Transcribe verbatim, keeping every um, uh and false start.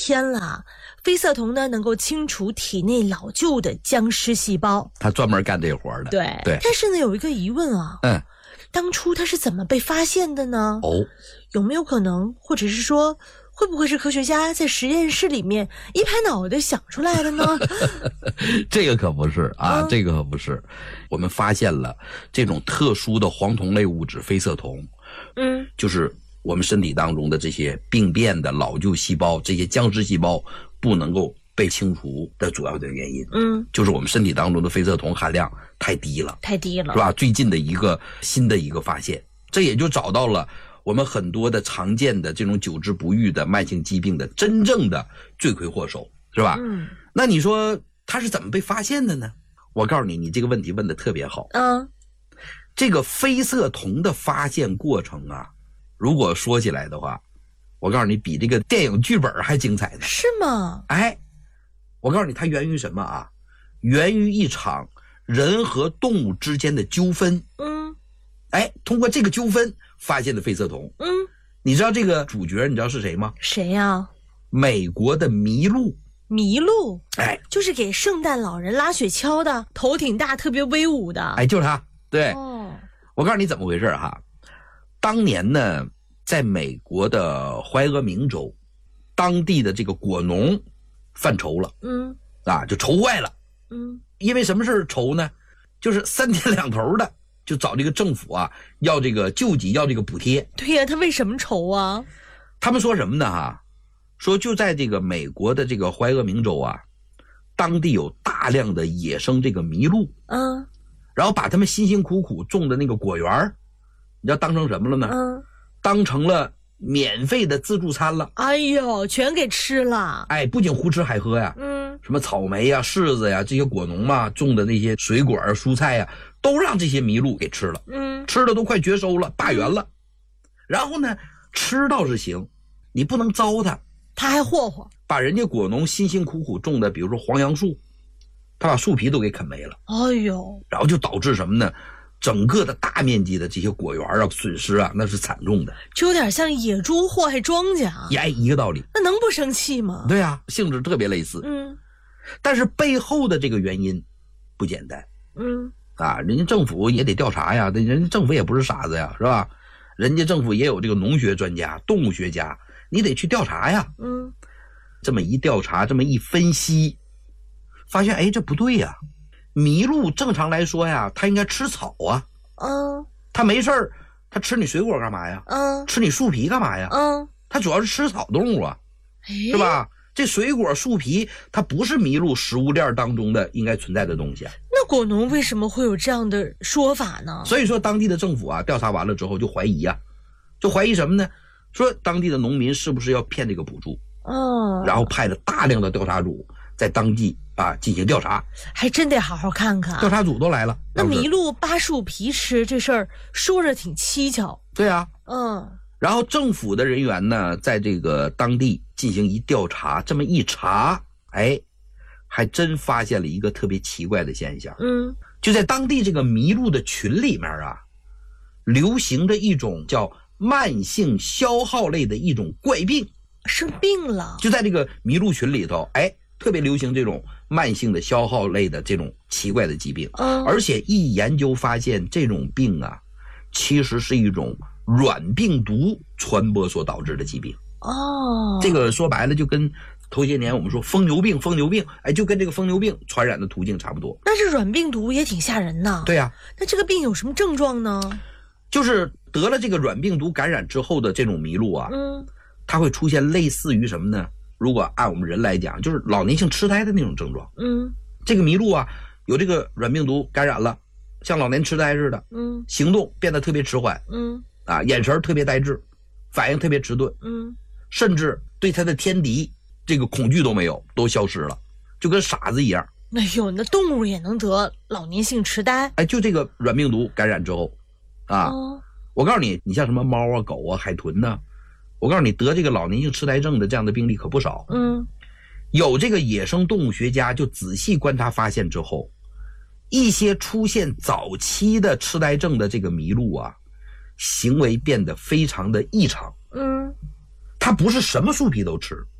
天了，非色酮呢能够清除体内老旧的僵尸细胞， 他专门干这活的。 对对。 但是呢，有一个疑问啊， 嗯， 当初它是怎么被发现的呢？ 哦， 有没有可能，或者是说，会不会是科学家在实验室里面一拍脑袋想出来的呢？ 这个可不是啊、嗯，这个可不是。我们发现了这种特殊的黄酮类物质非色酮，嗯，就是我们身体当中的这些病变的老旧细胞，这些僵尸细胞不能够被清除的主要的原因，嗯，就是我们身体当中的非色酮含量太低了， 太低了， 是吧？最近的一个新的一个发现，这也就找到了我们很多的常见的这种久治不愈的慢性疾病的真正的罪魁祸首，是吧？嗯，那你说它是怎么被发现的呢？我告诉你，你这个问题问得特别好。嗯，这个非色酮的发现过程啊，如果说起来的话，我告诉你，比这个电影剧本还精彩呢。 是吗？ 哎，我告诉你，它源于什么啊？源于一场人和动物之间的纠纷。嗯，哎，通过这个纠纷发现的非色酮。嗯，你知道这个主角你知道是谁吗？ 谁呀、啊？ 美国的麋鹿。 麋鹿， 哎， 就是给圣诞老人拉雪橇的，头挺大，特别威武的。 哎，就是他。对，哦，我告诉你怎么回事哈。当年呢，在美国的怀俄明州，当地的这个果农犯愁了，嗯，啊，就愁坏了，嗯，因为什么事愁呢？就是三天两头的就找这个政府啊，要这个救济，要这个补贴。 对呀、啊，他为什么愁啊？ 他们说什么呢？哈。说就在这个美国的这个怀俄明州啊，当地有大量的野生这个麋鹿，嗯，然后把他们辛辛苦苦种的那个果园，你知道当成什么了呢？嗯，当成了免费的自助餐了。 哎呦，全给吃了。 哎，不仅胡吃海喝呀，嗯，什么草莓呀、柿子呀，这些果农嘛种的那些水果蔬菜呀，都让这些麋鹿给吃了，嗯，吃的都快绝收了，大圆了。然后呢，吃倒是行，你不能糟蹋。 他还霍霍， 把人家果农辛辛苦苦种的，比如说黄杨树，他把树皮都给啃没了。 哎呦， 然后就导致什么呢？整个的大面积的这些果园啊，损失啊，那是惨重的， 就有点像野猪祸害庄稼。 哎，一个道理。 那能不生气吗？ 对啊，性质特别类似。嗯，但是背后的这个原因不简单。嗯，啊，人家政府也得调查呀，人家政府也不是傻子呀，是吧？人家政府也有这个农学专家、动物学家。你得去调查呀，嗯，这么一调查，这么一分析，发现哎，这不对呀。麋鹿正常来说呀，它应该吃草啊，嗯，它没事儿，它吃你水果干嘛呀？嗯，吃你树皮干嘛呀？嗯，它主要是吃草动物啊，是吧？这水果树皮，它不是麋鹿食物链当中的应该存在的东西啊。 那果农为什么会有这样的说法呢？ 所以说，当地的政府啊，调查完了之后就怀疑啊，就怀疑什么呢？说当地的农民是不是要骗这个补助？哦，然后派了大量的调查组在当地啊进行调查， 还真得好好看看。 调查组都来了。 那麋鹿扒树皮吃这事儿说着挺蹊跷。 对啊，嗯。然后政府的人员呢，在这个当地进行一调查，这么一查，哎，还真发现了一个特别奇怪的现象。嗯，就在当地这个麋鹿的群里面啊，流行着一种叫慢性消耗类的一种怪病， 生病了。 就在这个麋鹿群里头，哎，特别流行这种慢性的消耗类的这种奇怪的疾病。嗯，而且一研究发现，这种病啊，其实是一种软病毒传播所导致的疾病。哦，这个说白了就跟头些年我们说疯牛病，疯牛病，哎，就跟这个疯牛病传染的途径差不多。 那这软病毒也挺吓人的。 对呀、啊， 那这个病有什么症状呢？ 就是得了这个软病毒感染之后的这种麋鹿啊，嗯，它会出现类似于什么呢？如果按我们人来讲，就是老年性痴呆的那种症状。嗯，这个麋鹿啊，有这个软病毒感染了，像老年痴呆似的，嗯，行动变得特别迟缓，嗯，啊，眼神特别呆滞，反应特别迟钝，嗯，甚至对它的天敌这个恐惧都没有，都消失了，就跟傻子一样。 哎呦，那动物也能得老年性痴呆？ 哎，就这个软病毒感染之后。啊、哦，我告诉你，你像什么猫啊、狗啊、海豚呢？我告诉你，得这个老年性痴呆症的这样的病例可不少。嗯，有这个野生动物学家就仔细观察发现之后，一些出现早期的痴呆症的这个麋鹿啊，行为变得非常的异常。嗯，它不是什么树皮都吃，